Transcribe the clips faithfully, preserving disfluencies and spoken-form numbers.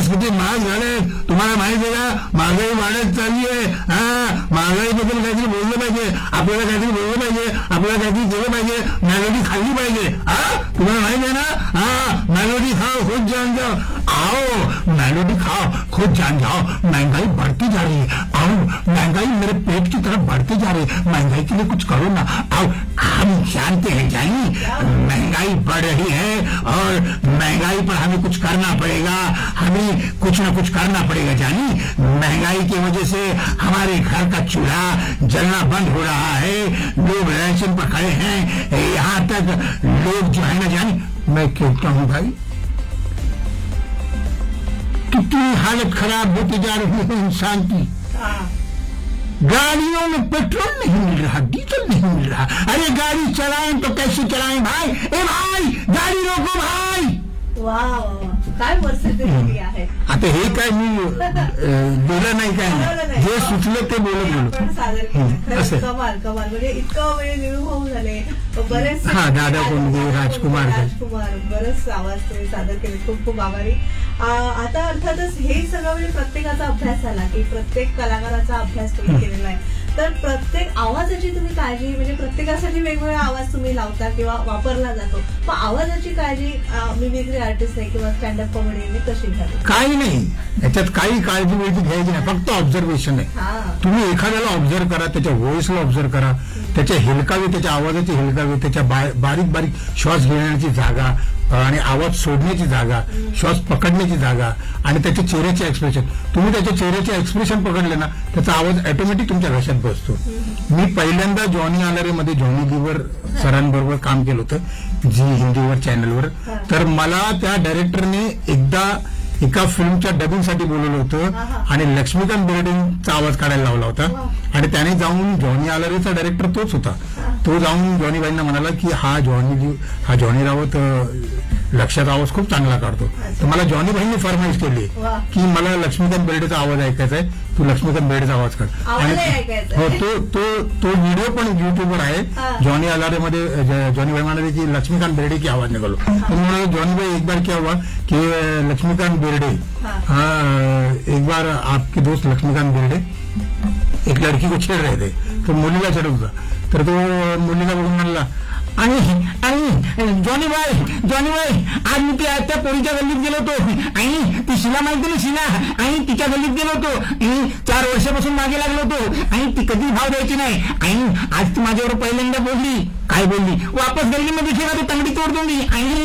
Gas किती महाग झाले तुम्हाला माहिती आहे का? महागाई वाढत चालली आहे. हा, महागाईबद्दल काहीतरी बोललं पाहिजे, आपल्याला काहीतरी बोललं पाहिजे, आपल्याला काहीतरी केलं पाहिजे, मेलोडी खाल्ली पाहिजे. हा, तुम्हाला माहिती आहे ना? हा, मेलोडी खाओ खुद जान जाओ. आओ मेलोडी खाओ खुद जान जाओ. महंगाई बढ़ती जा रही है. आओ महंगाई मेरे पेट की तरफ बढ़ती जा रही है. महंगाई के लिए कुछ करो ना. आओ, हम जानते हैं जानी महंगाई बढ़ रही है और महंगाई पर हमें कुछ करना पड़ेगा. हमें कुछ ना कुछ करना पड़ेगा जानी. महंगाई की वजह से हमारे घर का चूल्हा जलना बंद हो रहा है. लोग राशन पर खड़े हैं. यहाँ तक लोग जो है ना जानी, मैं कहता हूँ भाई कितनी हालत खराब होती जा रही है इंसान की. गाड़ियों में पेट्रोल नहीं मिल रहा, डीजल नहीं मिल रहा. अरे गाड़ी चलाएं तो कैसे चलाएं भाई? ए भाई गाड़ी रोको भाई. वाह, काय परिस्थिती आहे. आता हे काय मी बोला नाही काय नाही, जे सुचलं ते बोलत आपण सादर केलं. असं. कमाल कमाल म्हणजे इतकं वेळ निर्भव झाले बरेच. हा, दादा कोंडके, राजकुमार राजकुमार बरेच आवाज ते सादर केले. खूप खूप आभारी. आता अर्थातच हे सगळं म्हणजे प्रत्येकाचा अभ्यास झाला की प्रत्येक कलाकाराचा अभ्यास तुम्ही केलेला आहे. तर प्रत्येक आवाजाची तुम्ही काळजी म्हणजे प्रत्येकासाठी वेगवेगळा आवाज तुम्ही लावता किंवा वापरला जातो. मग आवाजाची काळजी मिमिक्री आर्टिस्ट आहे किंवा स्टँडअप कॉमेडीने कशी घ्यावी? काही नाही, याच्यात काही काळजी वेळजी घ्यायची नाही, फक्त ऑब्झर्वेशन आहे. तुम्ही एखाद्याला ऑब्झर्व करा, त्याच्या व्हॉइसला ऑब्झर्व करा, त्याच्या हेलकावे, त्याच्या आवाजाचे हेलकावे, त्याच्या बारीक बारीक श्वास घेण्याची जागा आणि आवाज सोडण्याची जागा, श्वास पकडण्याची जागा आणि त्याच्या चेहऱ्याचे एक्सप्रेशन. तुम्ही त्याच्या चेहऱ्याचे एक्सप्रेशन पकडले ना, त्याचा आवाज ऑटोमॅटिक तुमच्या घशात बसतो. मी पहिल्यांदा जॉनी आलारेमध्ये जॉनी लीवर सरांबरोबर काम केलं होतं, जी हिंदीवर चॅनलवर. तर मला त्या डायरेक्टरने एकदा एका फिल्मच्या डबिंगसाठी बोलवलं होतं आणि लक्ष्मीकांत बेर्डेंचा आवाज काढायला लावला होता. आणि त्याने जाऊन जॉनी आलारेचा डायरेक्टर तोच होता. तो जाऊन जॉनी भाईंना म्हणाला की हा जॉनी हा जॉनी रावत लक्षात आवाज खूप चांगला काढतो. तर मला जॉनी भाईंनी फरमाईश केली की मला लक्ष्मीकांत बेर्डेचा आवाज ऐकायचा आहे, तू लक्ष्मीकांत बेर्डेचा आवाज काढ. आणि हो, तो तो तो व्हिडिओ पण युट्यूबवर आहे. जॉनी आलारेमध्ये जॉनी भाई म्हणाले की लक्ष्मीकांत बेर्डे की आवाज निघालो. म्हणाले जॉनी भाई एक बार क्या हुआ कि लक्ष्मीकांत बेर्डे हाँ एक बार आपके दोस्त लक्ष्मीकांत बेर्डे एक लड़की को छेड़ रहे थे, तो मुलीला छेडत होता. तर तो मुलीला बघून म्हणला आणि आणि जॉनी भाई जॉनी भाई आज मी त्या त्या पोरीच्या गल्लीत गेलो होतो आणि ती शिला माहिती ना शिला आणि तिच्या गल्लीत गेलो होतो आणि चार वर्षापासून मागे लागलो होतो आणि ती कधी भाव द्यायची नाही आणि आज ती माझ्यावर पहिल्यांदा बोलली. काय बोलली? वापस गल्लीमध्ये ठेवा तो तंगडी तोड दोंडी.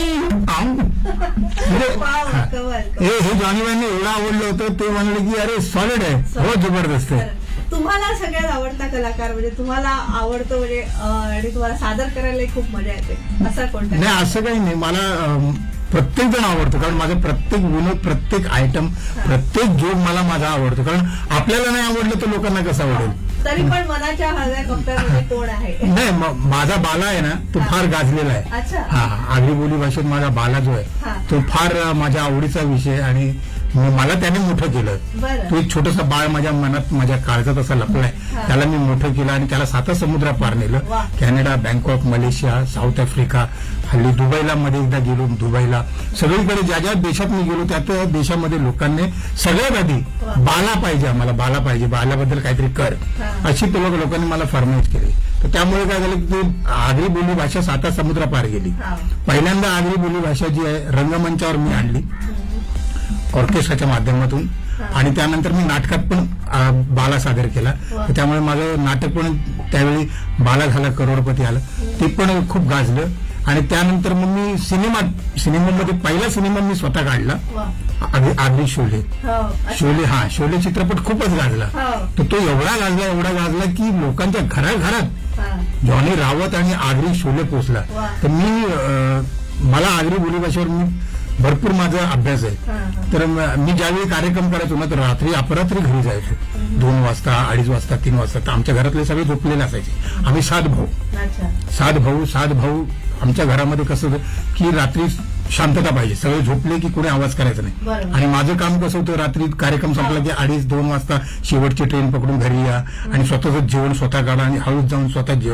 हे जॉनी भाईंनी एवढं आवडलं होतं, ते म्हणले की अरे सॉलिड आहे, हो जबरदस्त आहे. तुम्हाला सगळ्यात आवडता कलाकार म्हणजे तुम्हाला आवडतो म्हणजे आणि तुम्हाला सादर करायला खूप मजा येते असा कोणता? नाही, असं काही नाही. मला प्रत्येक जण आवडतो, कारण माझं प्रत्येक विनोद, प्रत्येक आयटम, प्रत्येक जोक मला माझा आवडतो. कारण आपल्याला नाही आवडलं तर लोकांना कसं आवडेल? तरी पण मनाच्या हळद्या कप्प्यामध्ये कोण आहे? नाही, माझा बाला आहे ना, तो फार गाजलेला आहे. हा, आगरी बोली भाषेत माझा बाला जो आहे तो फार माझ्या आवडीचा विषय आणि मला त्याने मोठं केलं. तो एक छोटंसं बाळ माझ्या मनात, माझ्या काळजात असा लपलाय, त्याला मी मोठं केलं आणि त्याला साता समुद्रा पार नेलं. Canada, Bangkok, Malaysia, south Africa, हल्ली दुबईला मध्ये एकदा गेलो. दुबईला सगळीकडे ज्या ज्या देशात मी गेलो त्या त्या देशामध्ये लोकांनी सगळ्यात आधी बाला पाहिजे, आम्हाला बाला पाहिजे, बाल्याबद्दल काहीतरी कर, अशी तो लोकांनी मला फरमाईश केली. तर त्यामुळे काय झालं की आगरी बोली भाषा साता समुद्रा पार गेली. पहिल्यांदा आगरी बोली भाषा जी आहे रंगमंचावर मी आणली ऑर्केस्ट्राच्या माध्यमातून आणि त्यानंतर मी नाटकात पण बाला सादर केला. त्यामुळे माझं नाटक पण त्यावेळी बाला झाला करोडपती आलं, ते पण खूप गाजलं. आणि त्यानंतर मग मी सिनेमात सिनेमामध्ये पहिला सिनेमा मी स्वतः काढला, आगरी शोले. शोले हा शोले चित्रपट खूपच गाजला. तर तो एवढा गाजला एवढा गाजला की लोकांच्या घराघरात जॉनी रावत आणि आगरी शोले पोचला. तर मी मला आगरी बोलीभाषेवर मी भरपूर माझा अभ्यास आहे. तर मी ज्यावेळी कार्यक्रम करायचो ना तर रात्री अपरात्री घरी जायचो, दोन वाजता अडीच वाजता तीन वाजता. तर आमच्या घरातले सगळे झोपलेले असायचे. आम्ही सात भाऊ सात भाऊ सात भाऊ आमच्या घरामध्ये कसं होतं की रात्री शांतता पाहिजे, सगळे झोपले की कोणी आवाज करायचा नाही. आणि माझं काम कसं होतं, रात्री कार्यक्रम संपला की अडीच दोन वाजता शेवटची ट्रेन पकडून घरी या आणि स्वतःच जेवण स्वतः काढा आणि हळूच जाऊन स्वतः जेवा.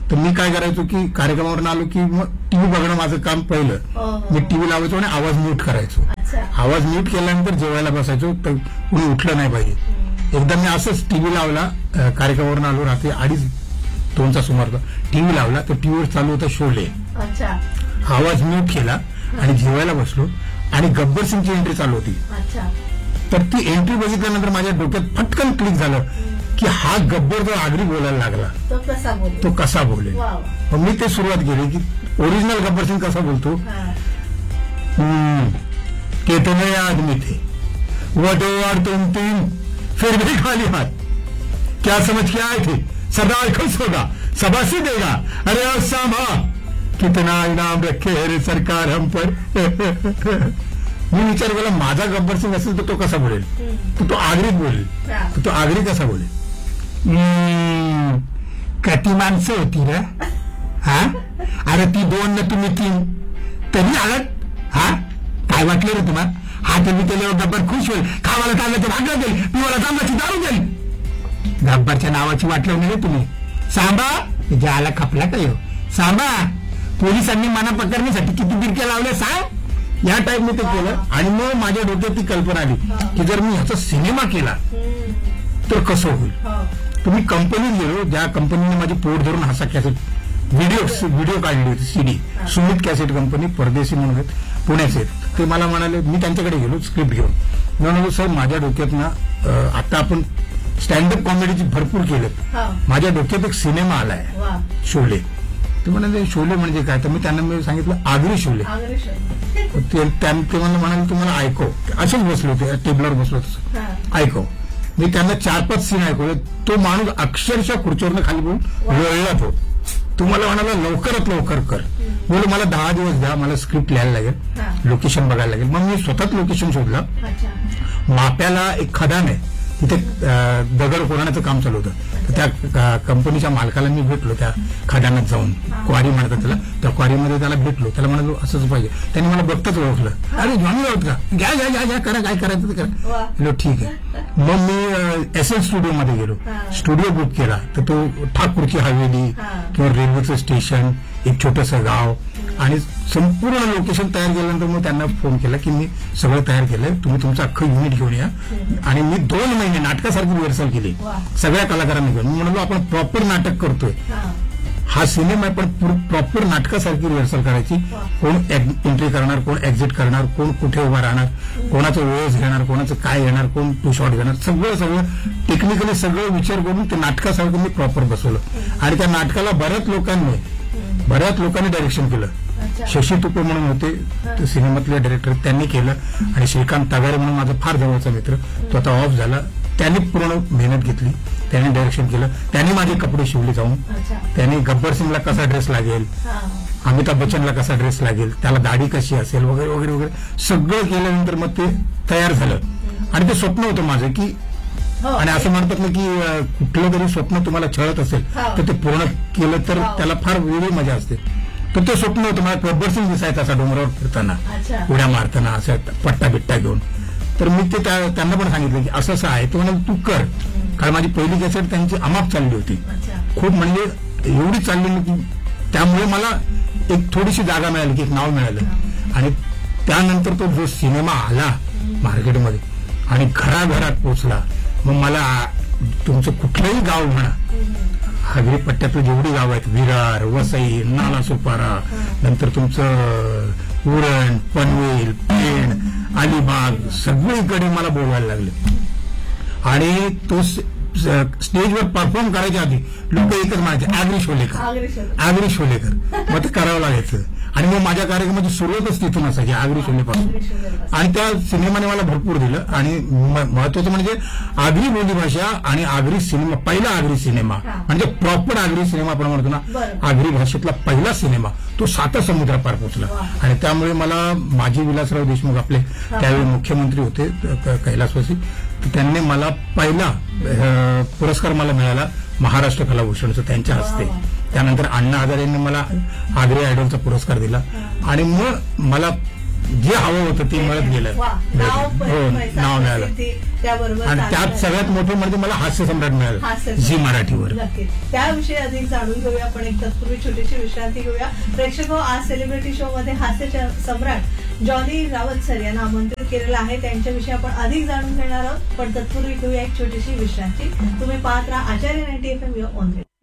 तर मी काय करायचो की कार्यक्रमावरून आलो की मग टीव्ही बघणं माझं काम पहिलं. मी टीव्ही लावायचो आणि आवाज म्यूट करायचो. आवाज म्यूट केल्यानंतर जेवायला बसायचो तर कुणी उठलं नाही पाहिजे. एकदा मी असंच टीव्ही लावला, कार्यक्रमावरून आलो रात्री अडीच दोनचा सुमार टीव्ही लावला तर टीव्हीवर चालू होता शोले. आवाज म्यूट केला आणि जेवायला बसलो आणि गब्बर सिंगची एंट्री चालू होती. तर ती एंट्री बघितल्यानंतर माझ्या डोक्यात पटकन क्लिक झालं की हा गब्बर जो आगरी बोलायला लागला तो कसा बोलेल. मग मी ते सुरुवात केली की ओरिजिनल गब्बर सिंग कसा बोलतो. कितने आदमी थे वो दो और तुम तीन फिर भी खाली हाथ, क्या समझ के आए थे, सरदार खुश होगा, शाबाशी देगा, अरे और सांभा कितना इनाम रखे अरे सरकार हम पर. मी विचार केला माझा गब्बर सिंग असेल तर तो कसा बोलेल. तर तो आगरीत बोलेल. तर तो आगरी कसा बोलेल. किती माणसं होती रे. हा अरे ती दोन ना तुम्ही तीन तरी आलात. हा काय वाटलं रे तुम्हाला. हा तुम्ही केल्यावर गब्बर खुश होईल, खावाला तांब्याचं भागलं देईल, पिवाला तांब्याची दारू देईल. गब्बरच्या नावाची वाटलं नाही तुम्ही. सांबा ज्याला खपला का येऊ. सांबा पोलिसांनी मना पकडण्यासाठी किती बिरक्या लावल्या सांग. या टाईप मी ते केलं आणि मग माझ्या डोक्यात ती कल्पना आली की जर मी ह्याचा सिनेमा केला तर कसं होईल. तुम्ही कंपनीत गेलो, ज्या कंपनीने माझी पोट धरून हसा कॅसेट व्हिडिओ व्हिडिओ काढली होती सीडी, सुमित कॅसेट कंपनी, परदेशी म्हणून आहेत, पुण्याचे. ते मला म्हणाले, मी त्यांच्याकडे गेलो स्क्रिप्ट घेऊन. मी म्हणालो सर माझ्या डोक्यात ना आता आपण स्टँडअप कॉमेडीची भरपूर केलेत, माझ्या डोक्यात एक सिनेमा आलाय शोले. ते म्हणाले शोले म्हणजे काय. तर मी त्यांना मी सांगितलं आगरी शोले. ते मला म्हणाले तुम्हाला ऐकव. असेच बसले होते टेबलवर बसलो तसं ऐकव. मी त्यांना चार पाच सीन ऐकवले. तो माणूस अक्षरशः खुर्चीवरनं खाली बोलून वळला. तो तुम्हाला म्हणाला लवकरात लवकर कर. बोल मला दहा दिवस द्या, मला स्क्रिप्ट लिहायला लागेल, लोकेशन बघायला लागेल. मग मी स्वतःच लोकेशन शोधलं. माप्याला एक खदान आहे, तिथे दगड कोरण्याचं काम चालू होतं. तर त्या कंपनीच्या मालकाला मी भेटलो त्या खदानात जाऊन. क्वारी म्हणतात त्याला. त्या क्वारीमध्ये त्याला भेटलो. त्याला म्हणालो असंच पाहिजे. त्यांनी मला बघताच ओळखलं. अरे जॉनी आहोत का, घ्या घ्या घ्या घ्या करा, काय करायचं ते करा. हॅलो ठीक आहे. मग मी एस एल स्टुडिओमध्ये गेलो, स्टुडिओ बुक केला. तर तो ठाकूरची हवेली किंवा रेल्वेचं स्टेशन, एक छोटंसं गाव आणि संपूर्ण लोकेशन तयार केल्यानंतर मग त्यांना फोन केला की मी सगळं तयार केलंय, तुम्ही तुमचं अख्खं युनिट घेऊन या. आणि मी दोन महिने नाटकासारखी रिहर्सल केली सगळ्या कलाकारांनी घेऊन. मी म्हणालो आपण प्रॉपर नाटक करतोय, हा सिनेमा पण प्रॉपर नाटकासारखी रिहर्सल करायची. कोण एंट्री करणार, कोण एक्झिट करणार, कोण कुठे उभा राहणार, कोणाचं ओएस घेणार, कोणाचं काय घेणार, कोण टू शॉट घेणार, सगळं सगळं टेक्निकली सगळं विचार करून ते नाटकासारखं मी प्रॉपर बसवलं. आणि त्या नाटकाला बऱ्याच लोकांनी बऱ्याच लोकांनी डायरेक्शन केलं. शशी तुपे म्हणून होते सिनेमातले डायरेक्टर, त्यांनी केलं. आणि श्रीकांत तागारे म्हणून माझा फार जवळचा मित्र, तो आता ऑफ झाला, त्यांनी पूर्ण मेहनत घेतली, त्यांनी डायरेक्शन केलं. त्यांनी माझे कपडे शिवले जाऊन. त्यांनी गब्बर सिंगला कसा ड्रेस लागेल, अमिताभ बच्चनला कसा ड्रेस लागेल, त्याला दाढी कशी असेल वगैरे वगैरे वगैरे सगळं केल्यानंतर मग ते तयार झालं. आणि ते स्वप्न होतं माझं की, आणि असं म्हणतात ना की कुठलं तरी स्वप्न तुम्हाला छळत असेल तर ते पूर्ण केलं तर त्याला फार वेगळी मजा असते. तर ते स्वप्न होतं मला गब्बर सिंग दिसायचं असा डोंगरावर फिरताना, उड्या मारताना, असं पट्टा बिट्टा घेऊन. तर मी ते त्यांना पण सांगितलं की असं असं आहे. तो म्हणाल तू कर. कारण माझी पहिली कॅसेट त्यांची अमाप चालली होती, खूप म्हणजे एवढी चालली की त्यामुळे मला एक थोडीशी जागा मिळाली की एक नाव मिळालं. आणि त्यानंतर तो जो सिनेमा आला मार्केटमध्ये आणि घराघरात पोचला, मग मला तुमचं कुठलंही गाव म्हणा, आगरी पट्ट्यातलं जेवढी गाव आहेत, विरार, वसई, नालासोपारा, नंतर तुमचं उरण, पनवेल, पेण, अलिबाग, सगळीकडे मला बोलवायला लागले. आणि तो स्टेजवर परफॉर्म करायच्या आधी लोक एकच म्हणायचे आगरी शोलेकर, आगरी शोलेकर. मग ते करावं लागायचं. आणि मग माझ्या कार्यक्रमाची सुरुवातच तिथून असायची आगरी शोलेपासून. आणि त्या सिनेमाने मला भरपूर दिलं. आणि महत्वाचं म्हणजे आगरी बोलीभाषा आणि आगरी सिनेमा, पहिला आगरी सिनेमा म्हणजे प्रॉपर आगरी सिनेमा आपण म्हणतो ना, आगरी भाषेतला पहिला सिनेमा तो साता समुद्रापार पोहोचला. आणि त्यामुळे मला माजी विलासराव देशमुख आपले त्यावेळी मुख्यमंत्री होते कैलासवासी, तर त्यांनी मला पहिला पुरस्कार मला मिळाला महाराष्ट्र कलाभूषणचा त्यांच्या हस्ते. त्यानंतर अण्णा हजारे यांनी मला आगरी आयडॉलचा पुरस्कार दिला. आणि मग मला जे हवं होतं ते मिळत गेलं. वा, नाव हो, पैसा, नाव मिळालं. प्रसिद्धी, त्याबरोबर आणि त्यात चांगलं. सगळ्यात मोठं म्हणजे मला हास्य सम्राट मिळालं हास्य झी मराठीवर. नक्कीच त्याविषयी अधिक जाणून घेऊया, पण एक तत्पूर्वी छोटीशी विश्रांती घेऊया. प्रेक्षक हो, आज सेलिब्रिटी शो मध्ये हास्य सम्राट जॉनी रावत सर यांना आमंत्रित केलेलं आहे. त्यांच्याविषयी आपण अधिक जाणून घेणार आहोत, पण तत्पूर्वी घेऊया एक छोटीशी विश्रांती. तुम्ही पाहत राहा आचार्य नाईन्टी एफ एम ऑन.